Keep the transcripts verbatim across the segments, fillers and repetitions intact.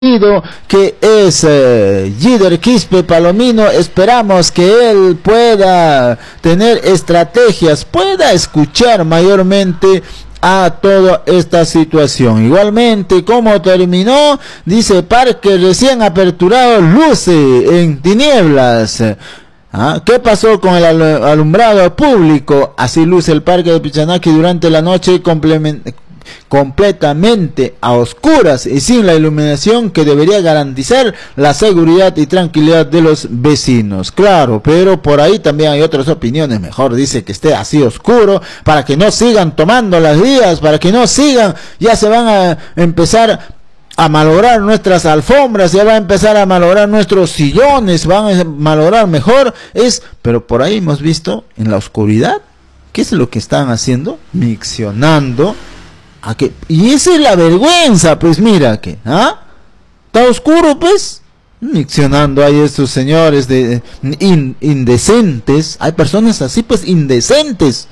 que es eh, Gider Quispe Palomino. Esperamos que él pueda tener estrategias, pueda escuchar mayormente a toda esta situación. Igualmente, ¿cómo terminó? Dice: parque recién aperturado luce en tinieblas. ¿Ah? ¿Qué pasó con el alumbrado público? Así luce el parque de Pichanaki durante la noche, completamente a oscuras y sin la iluminación que debería garantizar la seguridad y tranquilidad de los vecinos. Claro, pero por ahí también hay otras opiniones. Mejor dice que esté así oscuro para que no sigan tomando las vías, para que no sigan, ya se van a empezar a malograr nuestras alfombras, ya va a empezar a malograr nuestros sillones, van a malograr mejor. Es, pero por ahí hemos visto en la oscuridad, ¿qué es lo que están haciendo? Miccionando. ¿A qué? Y esa es la vergüenza, pues mira que, ¿ah? Está oscuro, pues, miccionando ahí estos señores de in, indecentes. Hay personas así, pues, indecentes.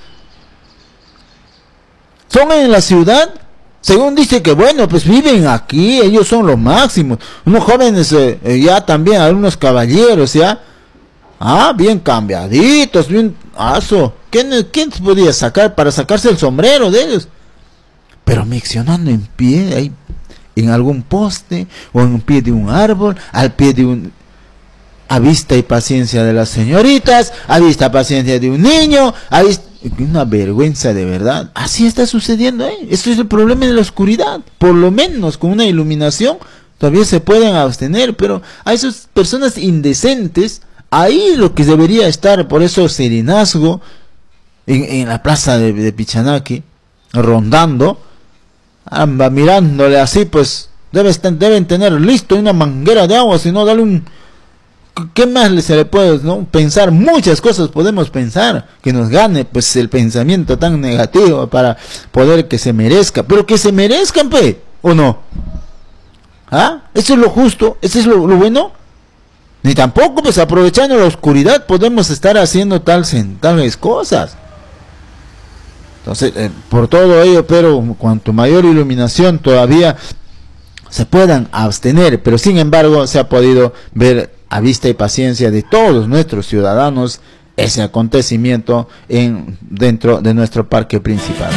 Son en la ciudad, según dice que bueno, pues viven aquí, ellos son los máximos. Unos jóvenes, eh, ya también, algunos caballeros, ya, ah, bien cambiaditos, bien, aso. ¿Quién, quién podía sacar para sacarse el sombrero de ellos? Pero miccionando en pie, ahí, en algún poste, o en pie de un árbol, al pie de un... a vista y paciencia de las señoritas, a vista y paciencia de un niño, a vista... Una vergüenza de verdad. Así está sucediendo, ¿eh? Esto es el problema de la oscuridad. Por lo menos con una iluminación todavía se pueden abstener, pero a esas personas indecentes, ahí lo que debería estar, por eso serenazgo, en, en la plaza de, de Pichanaki, rondando, amba mirándole así, pues debe estar, deben tener listo una manguera de agua, si no, dale un... ¿Qué más se le puede, no? Pensar? Muchas cosas podemos pensar, que nos gane pues el pensamiento tan negativo para poder que se merezca, pero que se merezcan, pe, ¿o no? ¿Ah? ¿Eso es lo justo? ¿Eso es lo, lo bueno? Ni tampoco, pues aprovechando la oscuridad podemos estar haciendo tal, tales cosas. Entonces, eh, por todo ello, pero cuanto mayor iluminación todavía se puedan abstener, pero sin embargo se ha podido ver a vista y paciencia de todos nuestros ciudadanos ese acontecimiento en dentro de nuestro parque principal.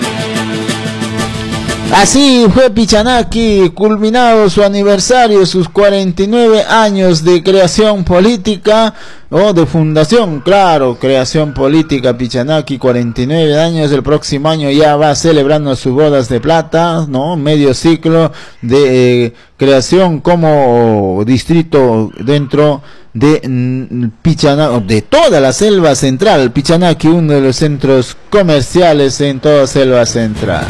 Así fue Pichanaki, culminado su aniversario, sus cuarenta y nueve años de creación política, o oh, de fundación, claro, creación política. Pichanaki, cuarenta y nueve años, el próximo año ya va celebrando sus bodas de plata, ¿no? Medio ciclo de eh, creación como distrito dentro de mm, Pichanaki, de toda la selva central. Pichanaki, uno de los centros comerciales en toda selva central.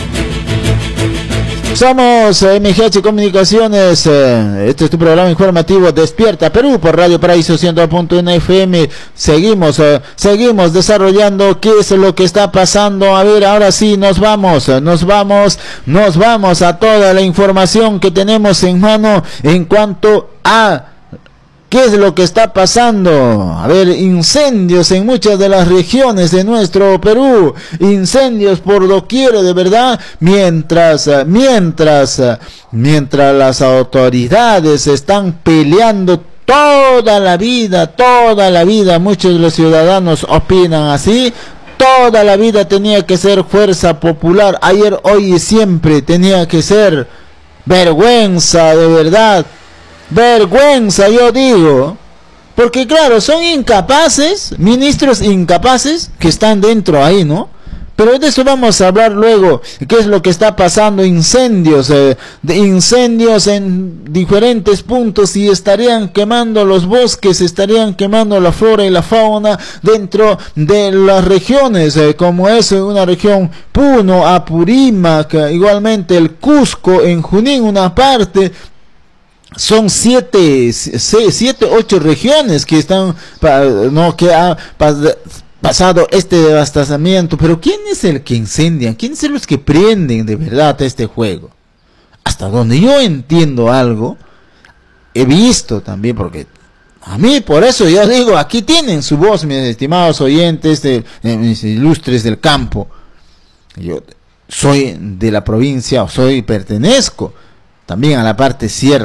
Somos eh, M G H Comunicaciones, eh, este es tu programa informativo Despierta Perú por Radio Paraíso cien punto uno F M. Seguimos, eh, seguimos desarrollando qué es lo que está pasando. A ver, ahora sí, nos vamos, eh, nos vamos, nos vamos a toda la información que tenemos en mano en cuanto a... ¿qué es lo que está pasando? A ver, incendios en muchas de las regiones de nuestro Perú, incendios por doquier, de verdad, mientras, mientras, mientras las autoridades están peleando toda la vida, toda la vida, muchos de los ciudadanos opinan así, toda la vida tenía que ser fuerza popular, ayer, hoy y siempre tenía que ser vergüenza, de verdad. Vergüenza, yo digo, porque claro, son incapaces, ministros incapaces que están dentro ahí, ¿no? Pero de eso vamos a hablar luego, qué es lo que está pasando, incendios, eh, de incendios en diferentes puntos y estarían quemando los bosques, estarían quemando la flora y la fauna dentro de las regiones, eh, como es una región Puno, Apurímac, igualmente el Cusco, en Junín una parte. Son siete, seis, siete, ocho regiones que están, no, que ha pasado este devastamiento. Pero ¿quién es el que incendia? ¿Quiénes son los que prenden de verdad este juego? Hasta donde yo entiendo algo, he visto también, porque a mí, por eso yo digo, aquí tienen su voz, mis estimados oyentes, de, de mis ilustres del campo. Yo soy de la provincia, soy, pertenezco también a la parte sierra.